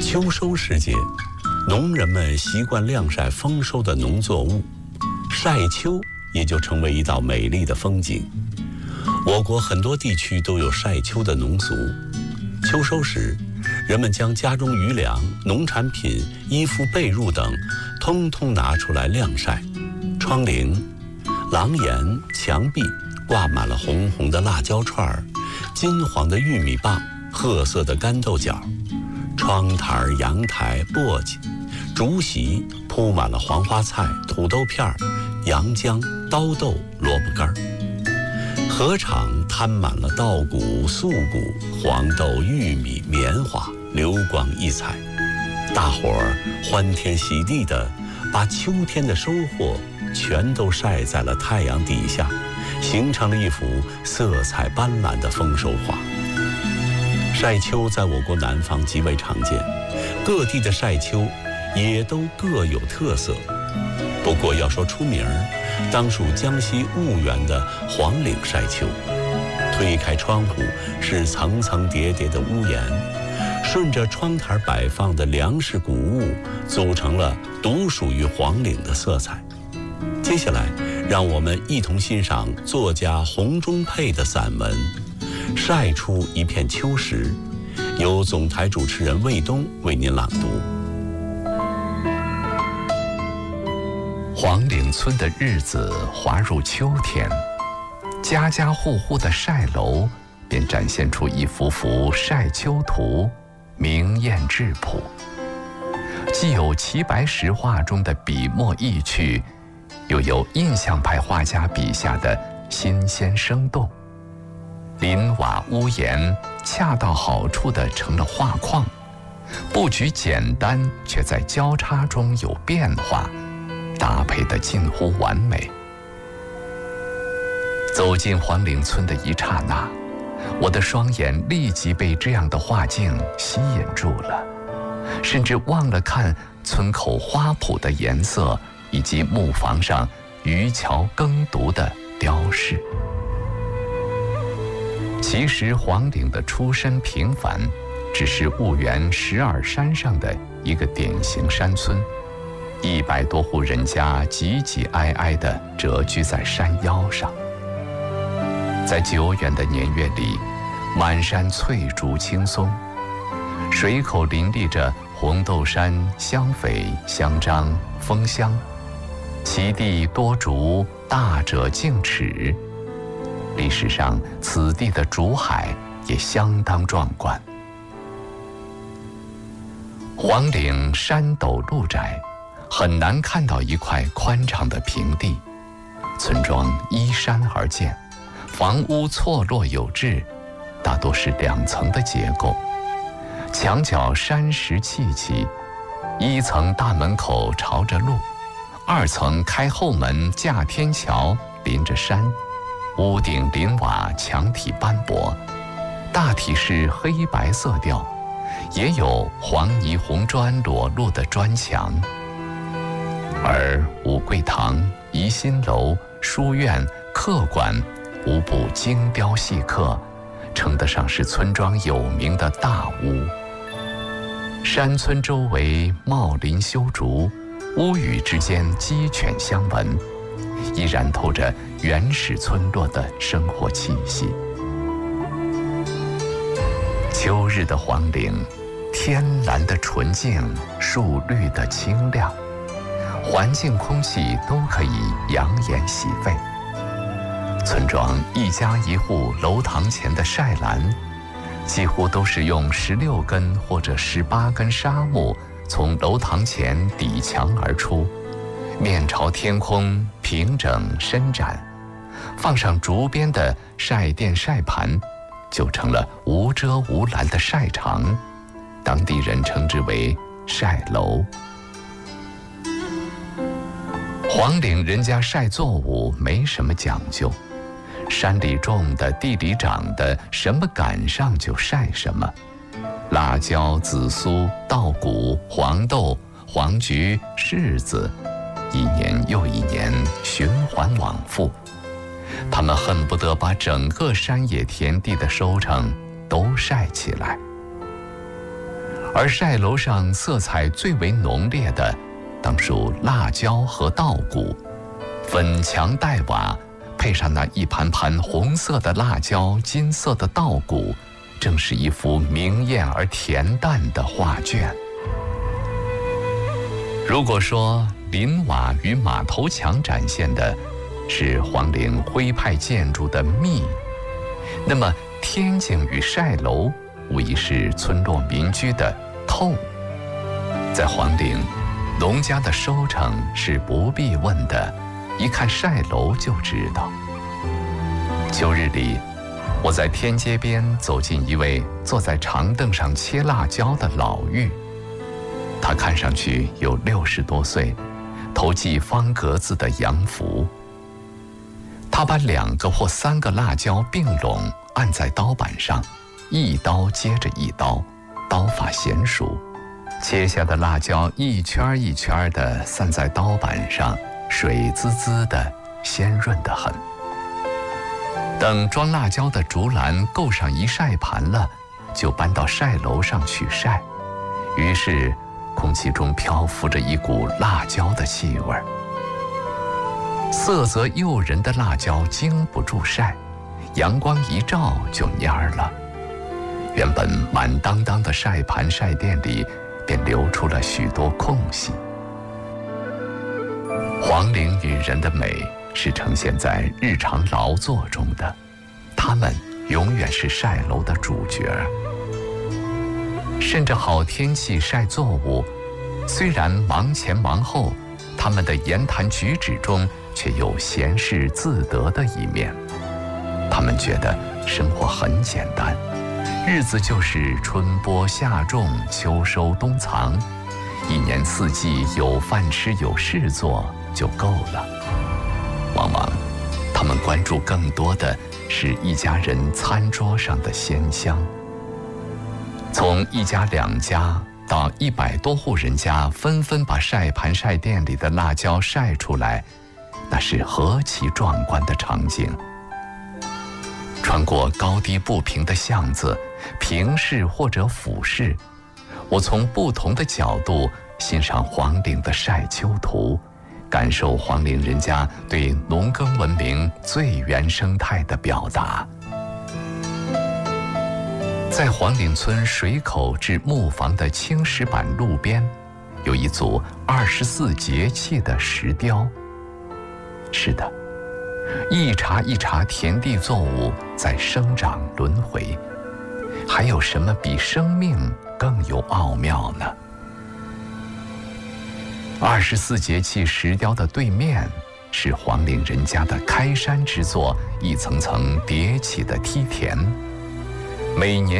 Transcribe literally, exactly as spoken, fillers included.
秋收时节，农人们习惯晾晒丰收的农作物，晒秋也就成为一道美丽的风景。我国很多地区都有晒秋的农俗。秋收时，人们将家中余粮、农产品、衣服、被褥等通通拿出来晾晒。窗棂、廊檐、墙壁挂满了红红的辣椒串、金黄的玉米棒、褐色的干豆角。窗台、阳台、簸箕、竹席铺满了黄花菜、土豆片、洋姜、刀豆、萝卜干。禾场摊满了稻谷、粟谷、黄豆、玉米、棉花，流光溢彩。大伙儿欢天喜地地把秋天的收获全都晒在了太阳底下，形成了一幅色彩斑斓的丰收画。晒秋在我国南方极为常见，各地的晒秋也都各有特色。不过要说出名儿，当属江西婺源的黄岭晒秋。推开窗户是层层叠叠的屋檐，顺着窗台摆放的粮食谷物，组成了独属于黄岭的色彩。接下来，让我们一同欣赏作家洪忠佩的散文《晒出一片秋时》，由总台主持人卫东为您朗读。 黄岭村的日子滑入秋天，家家户户的晒楼便展现出一幅幅晒秋图，明艳质朴。既有齐白石画中的笔墨意趣，又有印象派画家笔下的新鲜生动。林瓦屋檐恰到好处地成了画框，布局简单，却在交叉中有变化，搭配得近乎完美。走进黄岭村的一刹那，我的双眼立即被这样的画境吸引住了，甚至忘了看村口花圃的颜色以及木房上渔樵耕读的雕饰。其实黄岭的出身平凡，只是婺源石耳山上的一个典型山村，一百多户人家挤挤挨挨地蛰居在山腰上。在久远的年月里，满山翠竹青松，水口林立着红豆杉、香榧、香樟、枫香，其地多竹，大者径尺。历史上此地的竹海也相当壮观。黄岭山陡路窄，很难看到一块宽敞的平地，村庄依山而建，房屋错落有致，大多是两层的结构，墙角山石砌起，一层大门口朝着路，二层开后门架天桥，临着山，屋顶临瓦，墙体斑驳，大体是黑白色调，也有黄泥红砖裸露的砖墙。而五桂堂、怡心楼、书院、客馆无不精雕细刻，称得上是村庄有名的大屋。山村周围茂林修竹，屋宇之间鸡犬相闻，依然透着原始村落的生活气息。秋日的黄岭，天蓝的纯净，树绿的清亮，环境空气都可以养眼洗肺。村庄一家一户楼堂前的晒栏，几乎都是用十六根或者十八根纱木从楼堂前抵墙而出，面朝天空，平整伸展，放上竹编的晒垫晒盘，就成了无遮无拦的晒场，当地人称之为晒楼。黄岭人家晒作物没什么讲究，山里种的，地里长的，什么赶上就晒什么。辣椒、紫苏、稻谷、黄豆、黄菊、柿子，一年又一年循环往复，他们恨不得把整个山野田地的收成都晒起来。 而晒楼上色彩最为浓烈的，当属辣椒和稻谷。粉墙黛瓦，配上那一盘盘红色的辣椒、金色的稻谷，正是一幅明艳而恬淡的画卷。如果说林瓦与马头墙展现的是皇陵徽派建筑的密，那么天井与晒楼无疑是村落民居的透。在皇陵，农家的收成是不必问的，一看晒楼就知道。秋日里，我在天街边走进一位坐在长凳上切辣椒的老妪，他看上去有六十多岁，头系方格子的洋服。他把两个或三个辣椒并拢按在刀板上，一刀接着一刀，刀法娴熟，切下的辣椒一圈一圈地散在刀板上，水滋滋的，鲜润得很。等装辣椒的竹篮够上一晒盘了，就搬到晒楼上去晒。于是空气中漂浮着一股辣椒的气味，色泽诱人的辣椒经不住晒，阳光一照就蔫儿了。原本满当当的晒盘晒垫里，便留出了许多空隙。皇陵女人的美是呈现在日常劳作中的，她们永远是晒楼的主角。趁着好天气晒作物，虽然忙前忙后，他们的言谈举止中却有闲适自得的一面。他们觉得生活很简单，日子就是春播夏种，秋收冬藏，一年四季有饭吃有事做就够了。往往他们关注更多的是一家人餐桌上的鲜香。从一家两家到一百多户人家纷纷把晒盘晒垫里的辣椒晒出来，那是何其壮观的场景。穿过高低不平的巷子，平视或者俯视，我从不同的角度欣赏皇陵的晒秋图，感受皇陵人家对农耕文明最原生态的表达。在黄岭村水口至木房的青石板路边，有一组二十四节气的石雕。是的，一茬一茬田地作物在生长轮回，还有什么比生命更有奥妙呢？二十四节气石雕的对面是黄陵人家的开山之作，一层层叠起的梯田。每年